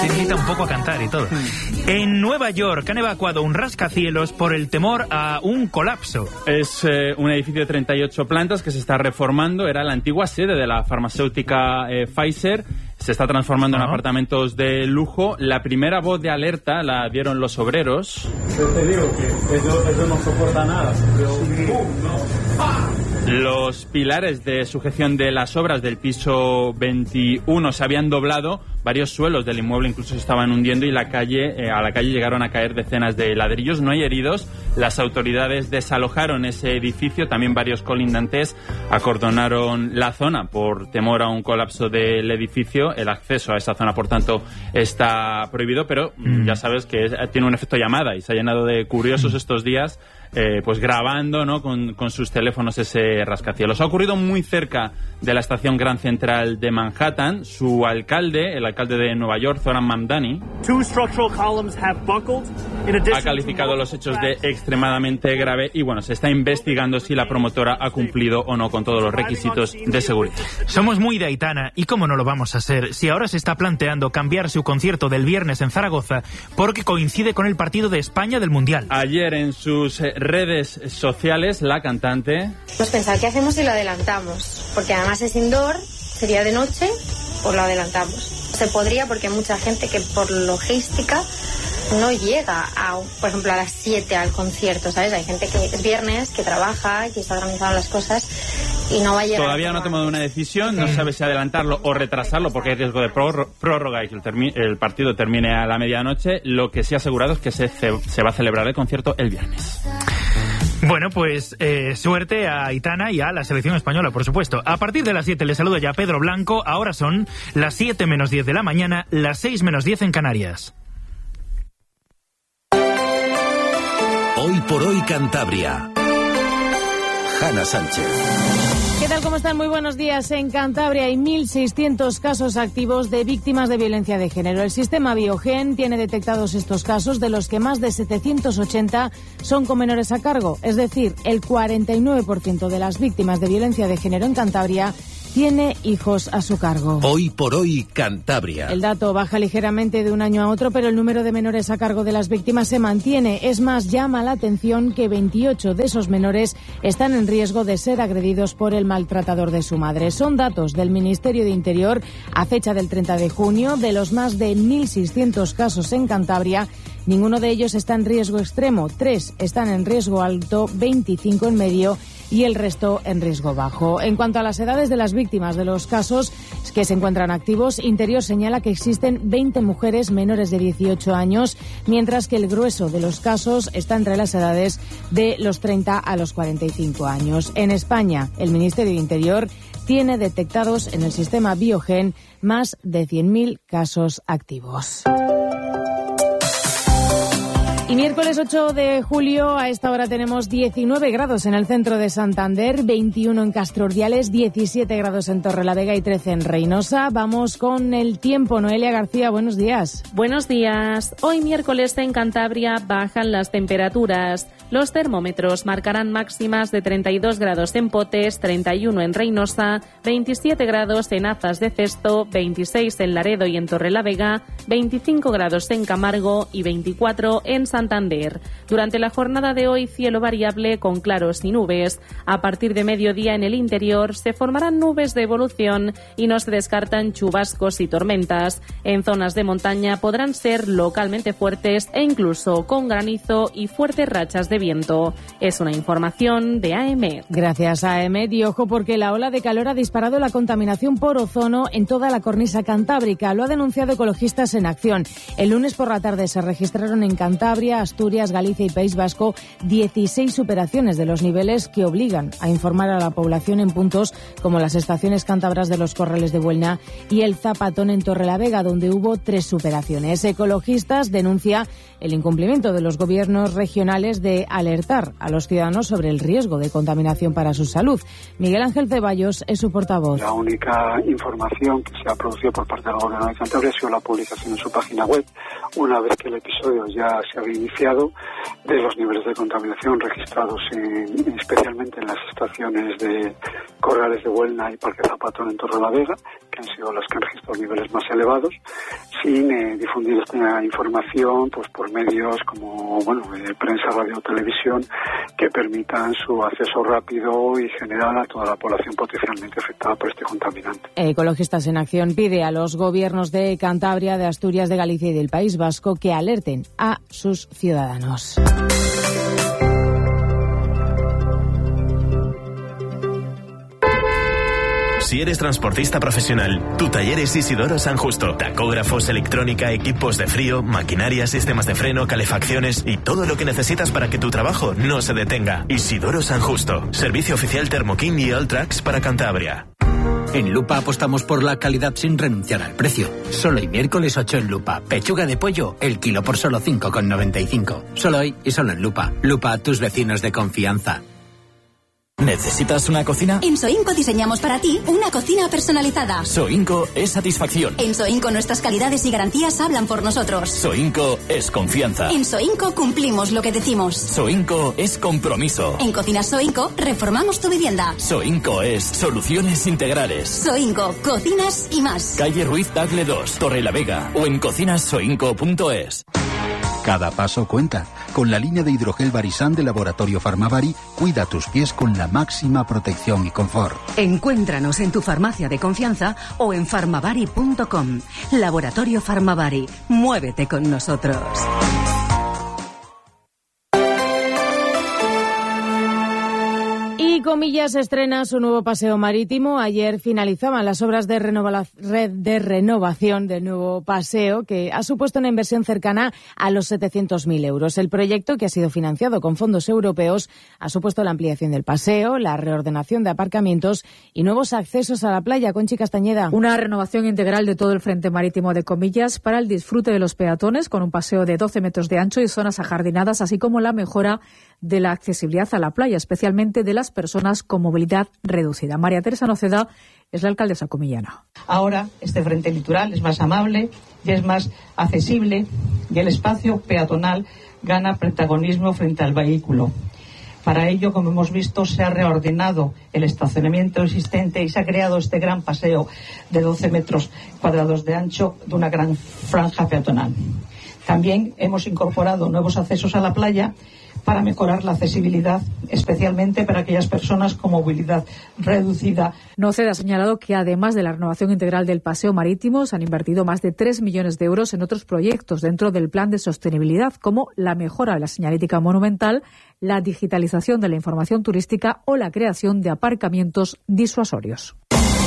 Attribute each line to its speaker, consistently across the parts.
Speaker 1: te invita un poco a cantar y todo. En Nueva York han evacuado un rascacielos por el temor a un colapso.
Speaker 2: Es un edificio de 38 plantas que se está reformando. Era la antigua sede de la farmacéutica Pfizer. Se está transformando en apartamentos de lujo. La primera voz de alerta la dieron los obreros.
Speaker 3: Yo te digo que eso no soporta nada.
Speaker 2: Los pilares de sujeción de las obras del piso 21 se habían doblado. Varios suelos del inmueble incluso se estaban hundiendo y a la calle llegaron a caer decenas de ladrillos. No hay heridos. Las autoridades desalojaron ese edificio. También varios colindantes acordonaron la zona por temor a un colapso del edificio. El acceso a esa zona, por tanto, está prohibido, pero ya sabes que tiene un efecto llamada y se ha llenado de curiosos estos días, pues grabando, ¿no?, con sus teléfonos ese rascacielos. Ha ocurrido muy cerca de la estación Grand Central de Manhattan. Su alcalde, el alcalde de Nueva York, Zoran Mamdani, ha calificado los hechos de extremadamente grave y, bueno, se está investigando si la promotora ha cumplido o no con todos los requisitos de seguridad.
Speaker 1: Somos muy de Aitana, y cómo no lo vamos a ser si ahora se está planteando cambiar su concierto del viernes en Zaragoza porque coincide con el partido de España del Mundial.
Speaker 2: Ayer en sus redes sociales la cantante...
Speaker 4: Hemos pensado, ¿qué hacemos si lo adelantamos? Porque además es indoor, sería de noche, pues lo adelantamos. Se podría porque hay mucha gente que por logística no llega, por ejemplo, a las 7 al concierto, ¿sabes? Hay gente que es viernes, que trabaja, que está organizando las cosas y no va a llegar.
Speaker 2: Todavía no ha tomado una decisión, no sabe si adelantarlo o retrasarlo porque hay riesgo de prórroga y que el partido termine a la medianoche. Lo que sí ha asegurado es que se va a celebrar el concierto el viernes.
Speaker 1: Bueno, pues suerte a Aitana y a la selección española, por supuesto. A partir de las 7 le saluda ya Pedro Blanco. Ahora son las 7 menos 10 de la mañana, las 6 menos 10 en Canarias.
Speaker 5: Hoy por hoy Cantabria. Hanna Sánchez.
Speaker 6: ¿Qué tal? ¿Cómo están? Muy buenos días. En Cantabria hay 1.600 casos activos de víctimas de violencia de género. El sistema Biogen tiene detectados estos casos, de los que más de 780 son con menores a cargo. Es decir, el 49% de las víctimas de violencia de género en Cantabria tiene hijos a su cargo.
Speaker 5: Hoy por hoy Cantabria.
Speaker 6: El dato baja ligeramente de un año a otro, pero el número de menores a cargo de las víctimas se mantiene. Es más, llama la atención que 28 de esos menores están en riesgo de ser agredidos por el maltratador de su madre. Son datos del Ministerio de Interior a fecha del 30 de junio. De los más de 1.600 casos en Cantabria, ninguno de ellos está en riesgo extremo. 3 están en riesgo alto, 25 en medio y el resto en riesgo bajo. En cuanto a las edades de las víctimas de los casos que se encuentran activos, Interior señala que existen 20 mujeres menores de 18 años, mientras que el grueso de los casos está entre las edades de los 30 a los 45 años. En España, el Ministerio de Interior tiene detectados en el sistema Biogen más de 100.000 casos activos. Y miércoles 8 de julio, a esta hora tenemos 19 grados en el centro de Santander, 21 en Castro Urdiales, 17 grados en Torrelavega y 13 en Reynosa. Vamos con el tiempo. Noelia García, buenos días.
Speaker 7: Buenos días. Hoy miércoles en Cantabria bajan las temperaturas. Los termómetros marcarán máximas de 32 grados en Potes, 31 en Reynosa, 27 grados en Azas de Cesto, 26 en Laredo y en Torrelavega, 25 grados en Camargo y 24 en Santander. Durante la jornada de hoy, cielo variable con claros y nubes. A partir de mediodía en el interior se formarán nubes de evolución y no se descartan chubascos y tormentas. En zonas de montaña podrán ser localmente fuertes e incluso con granizo y fuertes rachas de viento. Es una información de AEMET.
Speaker 6: Gracias, AEMET. Y ojo, porque la ola de calor ha disparado la contaminación por ozono en toda la cornisa cantábrica. Lo ha denunciado Ecologistas en Acción. El lunes por la tarde se registraron en Cantabria, Asturias, Galicia y País Vasco 16 superaciones de los niveles que obligan a informar a la población en puntos como las estaciones cántabras de los Corrales de Buelna y el Zapatón en Torrelavega, donde hubo 3 superaciones. Ecologistas denuncia el incumplimiento de los gobiernos regionales de alertar a los ciudadanos sobre el riesgo de contaminación para su salud. Miguel Ángel Ceballos es su portavoz.
Speaker 8: La única información que se ha producido por parte del Gobierno de Cantabria ha sido la publicación en su página web, una vez que el episodio ya se había iniciado de los niveles de contaminación registrados especialmente en las estaciones de Corrales de Huelna y Parque Zapatón en Torrelavega, que han sido las que han registrado niveles más elevados, sin difundir esta información pues por medios como prensa, radio, televisión, que permitan su acceso rápido y general a toda la población potencialmente afectada por este contaminante.
Speaker 6: Ecologistas en Acción pide a los gobiernos de Cantabria, de Asturias, de Galicia y del País Vasco que alerten a sus ciudadanos.
Speaker 9: Si eres transportista profesional, tu taller es Isidoro San Justo. Tacógrafos, electrónica, equipos de frío, maquinaria, sistemas de freno, calefacciones y todo lo que necesitas para que tu trabajo no se detenga. Isidoro San Justo. Servicio oficial Thermo King y Alltrax para Cantabria.
Speaker 10: En Lupa apostamos por la calidad sin renunciar al precio. Solo hoy miércoles 8 en Lupa. Pechuga de pollo, el kilo por solo 5,95. Solo hoy y solo en Lupa. Lupa, tus vecinos de confianza.
Speaker 11: ¿Necesitas una cocina?
Speaker 12: En Soinco diseñamos para ti una cocina personalizada.
Speaker 11: Soinco es satisfacción.
Speaker 12: En Soinco nuestras calidades y garantías hablan por nosotros.
Speaker 11: Soinco es confianza.
Speaker 12: En Soinco cumplimos lo que decimos.
Speaker 11: Soinco es compromiso.
Speaker 12: En Cocinas Soinco reformamos tu vivienda.
Speaker 11: Soinco es soluciones integrales.
Speaker 12: Soinco, cocinas y más.
Speaker 11: Calle Ruiz Tagle 2, Torrelavega o en cocinassoinco.es.
Speaker 13: Cada paso cuenta. Con la línea de hidrogel Barisan de Laboratorio Farmavari, cuida tus pies con la máxima protección y confort.
Speaker 14: Encuéntranos en tu farmacia de confianza o en farmavari.com. Laboratorio Farmavari. Muévete con nosotros.
Speaker 6: Y Comillas estrena su nuevo paseo marítimo. Ayer finalizaban las obras de renovación del nuevo paseo, que ha supuesto una inversión cercana a los 700.000 euros. El proyecto, que ha sido financiado con fondos europeos, ha supuesto la ampliación del paseo, la reordenación de aparcamientos y nuevos accesos a la playa. Conchi Castañeda.
Speaker 15: Una renovación integral de todo el frente marítimo de Comillas para el disfrute de los peatones, con un paseo de 12 metros de ancho y zonas ajardinadas, así como la mejora de la accesibilidad a la playa, especialmente de las personas con movilidad reducida. María Teresa Noceda es la alcaldesa comillana.
Speaker 16: Ahora este frente litoral es más amable y es más accesible y el espacio peatonal gana protagonismo frente al vehículo. Para ello, como hemos visto, se ha reordenado el estacionamiento existente y se ha creado este gran paseo de 12 metros cuadrados de ancho de una gran franja peatonal. También hemos incorporado nuevos accesos a la playa para mejorar la accesibilidad, especialmente para aquellas personas con movilidad reducida.
Speaker 15: Noceda ha señalado que además de la renovación integral del paseo marítimo, se han invertido más de 3 millones de euros en otros proyectos dentro del plan de sostenibilidad, como la mejora de la señalética monumental, la digitalización de la información turística o la creación de aparcamientos disuasorios.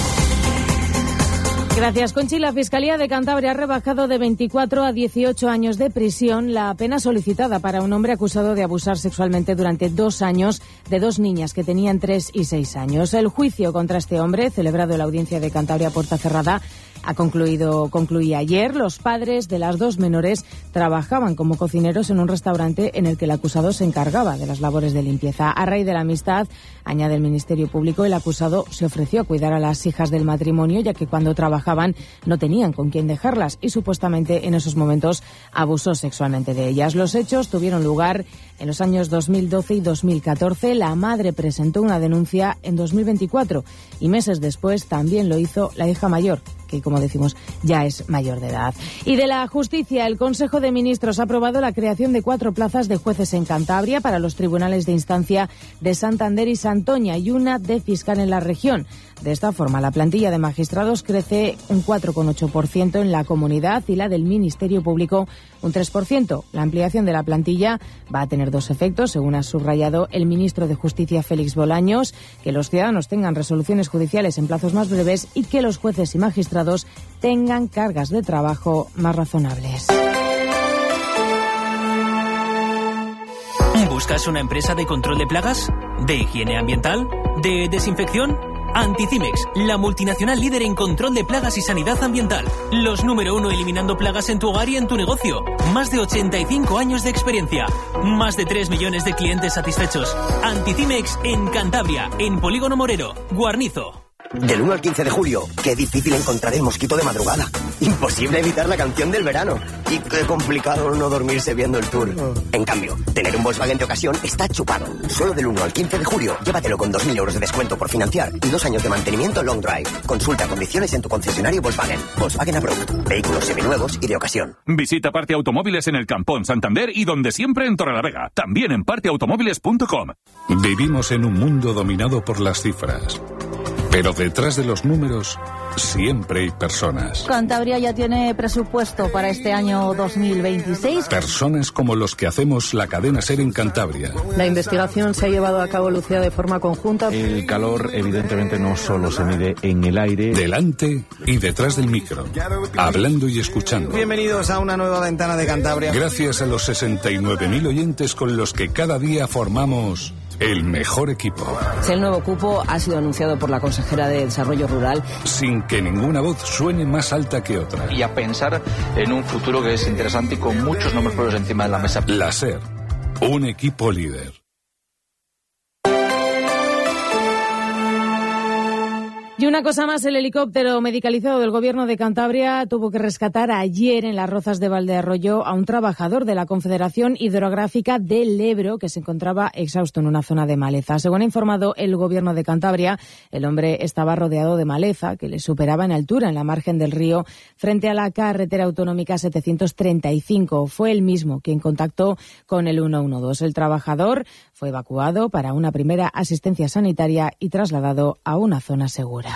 Speaker 6: Gracias, Conchi. La Fiscalía de Cantabria ha rebajado de 24 a 18 años de prisión la pena solicitada para un hombre acusado de abusar sexualmente durante 2 años de 2 niñas que tenían 3 y 6 años. El juicio contra este hombre, celebrado en la audiencia de Cantabria puerta cerrada, concluía ayer. Los padres de las 2 menores trabajaban como cocineros en un restaurante en el que el acusado se encargaba de las labores de limpieza. A raíz de la amistad, añade el Ministerio Público, el acusado se ofreció a cuidar a las hijas del matrimonio, ya que cuando trabajaban no tenían con quién dejarlas y supuestamente en esos momentos abusó sexualmente de ellas. Los hechos tuvieron lugar en los años 2012 y 2014. La madre presentó una denuncia en 2024 y meses después también lo hizo la hija mayor, que, como decimos, ya es mayor de edad. Y de la justicia, el Consejo de Ministros ha aprobado la creación de 4 plazas de jueces en Cantabria para los tribunales de instancia de Santander y Santoña y una de fiscal en la región. De esta forma, la plantilla de magistrados crece un 4,8% en la comunidad y la del Ministerio Público un 3%. La ampliación de la plantilla va a tener 2 efectos, según ha subrayado el ministro de Justicia, Félix Bolaños: que los ciudadanos tengan resoluciones judiciales en plazos más breves y que los jueces y magistrados tengan cargas de trabajo más razonables.
Speaker 17: ¿Buscas una empresa de control de plagas? ¿De higiene ambiental? ¿De desinfección? Anticimex, la multinacional líder en control de plagas y sanidad ambiental. Los número 1 eliminando plagas en tu hogar y en tu negocio. Más de 85 años de experiencia. Más de 3 millones de clientes satisfechos. Anticimex en Cantabria, en Polígono Morero, Guarnizo.
Speaker 18: Del 1 al 15 de julio, qué difícil encontrar el mosquito de madrugada. Imposible evitar la canción del verano. Y qué complicado no dormirse viendo el Tour. En cambio, tener un Volkswagen de ocasión está chupado. Solo del 1 al 15 de julio, llévatelo con 2.000 euros de descuento por financiar y 2 años de mantenimiento long drive. Consulta condiciones en tu concesionario Volkswagen. Volkswagen Approved. Vehículos seminuevos y de ocasión.
Speaker 19: Visita Parte Automóviles en el Campón, Santander y donde siempre en Torrelavega. También en parteautomóviles.com.
Speaker 20: Vivimos en un mundo dominado por las cifras. Pero detrás de los números siempre hay personas.
Speaker 21: Cantabria ya tiene presupuesto para este año 2026.
Speaker 20: Personas como los que hacemos la cadena SER en Cantabria.
Speaker 22: La investigación se ha llevado a cabo, Lucía, de forma conjunta.
Speaker 23: El calor, evidentemente, no solo se mide en el aire.
Speaker 20: Delante y detrás del micro. Hablando y escuchando.
Speaker 24: Bienvenidos a una nueva ventana de Cantabria.
Speaker 20: Gracias a los 69.000 oyentes con los que cada día formamos el mejor equipo.
Speaker 25: El nuevo cupo ha sido anunciado por la consejera de Desarrollo Rural.
Speaker 20: Sin que ninguna voz suene más alta que otra.
Speaker 23: Y a pensar en un futuro que es interesante y con muchos nombres propios encima de la mesa.
Speaker 20: La SER, un equipo líder.
Speaker 6: Y una cosa más, el helicóptero medicalizado del Gobierno de Cantabria tuvo que rescatar ayer en las Rozas de Valdearroyo a un trabajador de la Confederación Hidrográfica del Ebro que se encontraba exhausto en una zona de maleza. Según ha informado el Gobierno de Cantabria, el hombre estaba rodeado de maleza que le superaba en altura en la margen del río frente a la carretera autonómica 735. Fue él mismo quien contactó con el 112. El trabajador fue evacuado para una primera asistencia sanitaria y trasladado a una zona segura.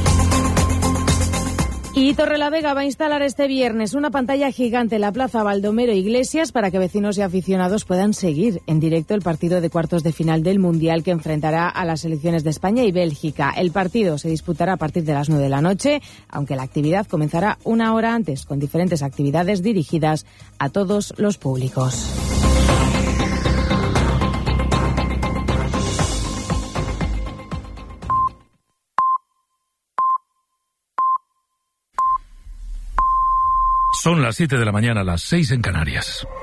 Speaker 6: Y Torrelavega va a instalar este viernes una pantalla gigante en la Plaza Baldomero Iglesias para que vecinos y aficionados puedan seguir en directo el partido de cuartos de final del Mundial que enfrentará a las selecciones de España y Bélgica. El partido se disputará a partir de las 9 de la noche, aunque la actividad comenzará una hora antes, con diferentes actividades dirigidas a todos los públicos.
Speaker 20: Son las 7 de la mañana, las 6 en Canarias.